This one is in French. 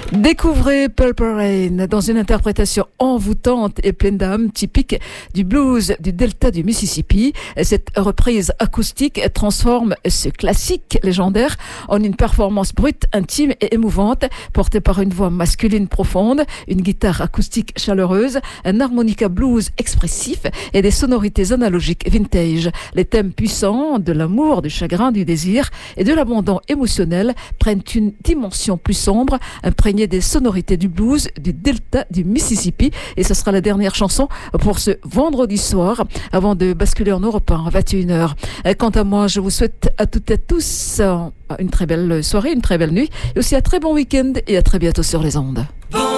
Découvrez Purple Rain dans une interprétation envoûtante et pleine d'âme typique du blues du delta du Mississippi. Cette reprise acoustique transforme ce classique légendaire en une performance brute, intime et émouvante, portée par une voix masculine profonde, une guitare acoustique chaleureuse, un harmonica blues expressif et des sonorités analogiques vintage. Les thèmes puissants de l'amour, du chagrin, du désir et de l'abandon émotionnel prennent une dimension plus sombre, imprégnée des sonorités du blues du delta du Mississippi. Et ce sera la dernière chanson pour ce vendredi soir avant de basculer en Europe 1 à 21h. Quant à moi, je vous souhaite à toutes et à tous une très belle soirée, une très belle nuit et aussi un très bon week-end et à très bientôt sur les ondes.